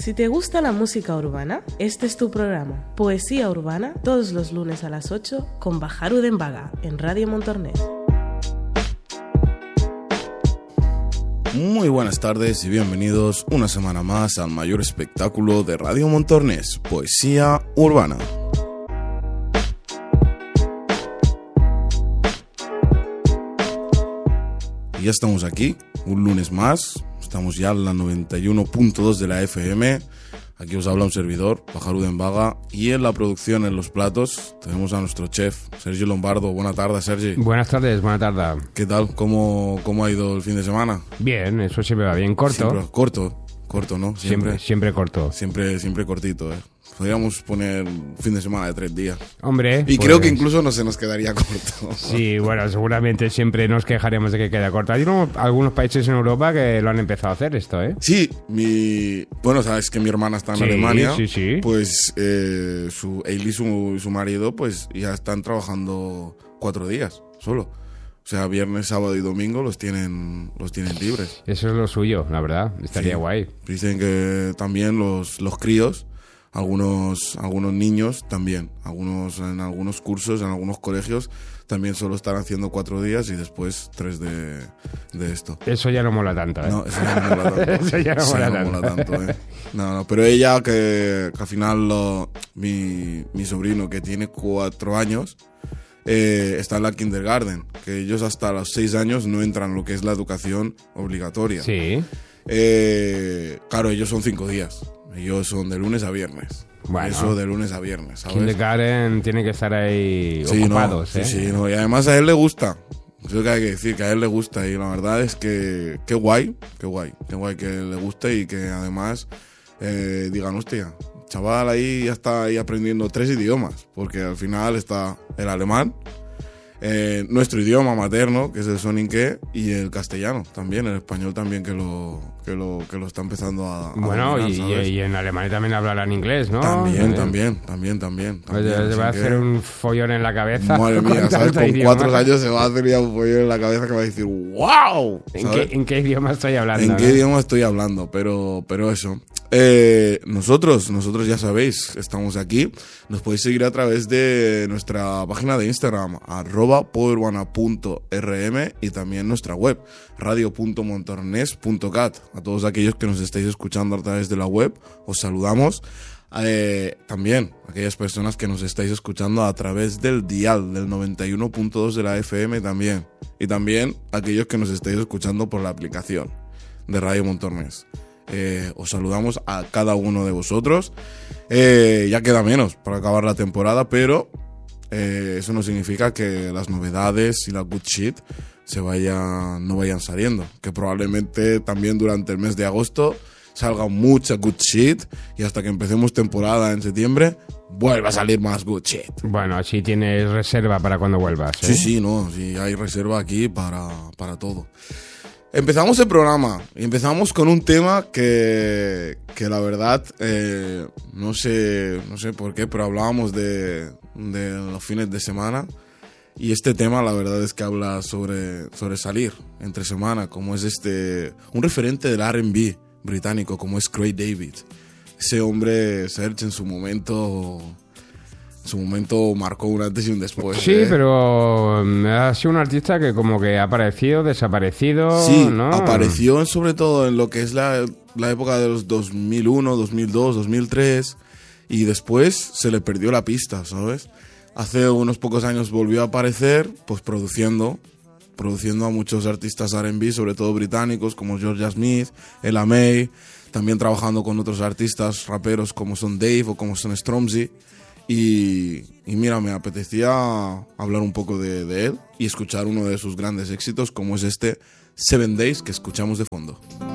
Si te gusta la música urbana, este es tu programa, Poesía Urbana, todos los lunes a las 8 con Bajaru Dembaga en Radio Montornès. Muy buenas tardes y bienvenidos una semana más al mayor espectáculo de Radio Montornès, Poesía Urbana. Y ya estamos aquí, un lunes más, estamos ya en la 91.2 de la FM. Aquí os habla un servidor, Bajaru Dembaga, y en la producción, en los platos, tenemos a nuestro chef, Sergio Lombardo. Buenas tardes, Sergi. Buenas tardes, buena tarde. ¿Qué tal? ¿Cómo ha ido el fin de semana? Bien, eso siempre va bien. Corto. Siempre, corto, ¿no? Siempre corto. Siempre cortito, ¿eh? Podríamos poner fin de semana de 3 días. Hombre, y creo que incluso no se nos quedaría corto. Sí, bueno, seguramente siempre nos quejaremos de que quede corto. Hay algunos países en Europa que lo han empezado a hacer esto, ¿eh? Sí, bueno, sabes que mi hermana está en Alemania. Sí. Pues Eili y su marido pues ya están trabajando 4 días solo. O sea, viernes, sábado y domingo los tienen libres. Eso es lo suyo, la verdad. Estaría guay. Dicen que también los críos, algunos niños también, en algunos cursos, en algunos colegios, también solo están haciendo 4 días y después 3 de esto. Eso ya no mola tanto, ¿eh? No, eso ya no mola tanto. Eso ya no mola tanto, ¿eh? No, pero ella, que al final mi sobrino, que tiene 4 años, está en la kindergarten, que ellos hasta los 6 años no entran en lo que es la educación obligatoria. Sí. Claro, ellos son 5 días. Ellos son de lunes a viernes. Bueno, eso de lunes a viernes, ¿sabes? Kindergarten tiene que estar ahí ocupados, ¿eh? Sí, y además a él le gusta. Creo que hay que decir que a él le gusta. Y la verdad es que qué guay que le guste y que además digan, hostia, chaval ahí ya está ahí aprendiendo 3 idiomas. Porque al final está el alemán, nuestro idioma materno, que es el soninké, y el castellano también, el español también, que lo está empezando a bueno, dominar, y en Alemania también hablarán inglés, ¿no? También. Se va a hacer un follón en la cabeza. Madre mía, ¿sabes? Con 4 años se va a hacer ya un follón en la cabeza que va a decir ¡wow! ¿En qué idioma estoy hablando? ¿En qué idioma estoy hablando? Pero eso. Nosotros ya sabéis, estamos aquí. Nos podéis seguir a través de nuestra página de Instagram, @poeurbana.rm, y también nuestra web, radio.montornès.cat. A todos aquellos que nos estáis escuchando a través de la web, os saludamos. También aquellas personas que nos estáis escuchando a través del dial del 91.2 de la FM también. Y también aquellos que nos estáis escuchando por la aplicación de Radio Montornès. Os saludamos a cada uno de vosotros. Ya queda menos para acabar la temporada, pero eso no significa que las novedades y la good shit no vayan saliendo. Que probablemente también durante el mes de agosto salga mucha good shit, y hasta que empecemos temporada en septiembre vuelva a salir más good shit. Bueno, así tienes reserva para cuando vuelvas, ¿eh? Sí, hay reserva aquí para todo. Empezamos el programa y empezamos con un tema que la verdad, no sé por qué, pero hablábamos de los fines de semana, y este tema la verdad es que habla sobre salir entre semana, como es un referente del R&B británico como es Craig David. Ese hombre, Serge, en su momento marcó un antes y un después. Sí, pero ha sido un artista que como que ha aparecido, desaparecido. Sí, ¿no? Apareció sobre todo en lo que es la época de los 2001, 2002, 2003, y después se le perdió la pista, ¿sabes? Hace unos pocos años volvió a aparecer, pues produciendo a muchos artistas R&B, sobre todo británicos, como Georgia Smith, Ella May, también trabajando con otros artistas raperos como son Dave o como son Stormzy. Y mira, me apetecía hablar un poco de él y escuchar uno de sus grandes éxitos, como es 7 Days, que escuchamos de fondo.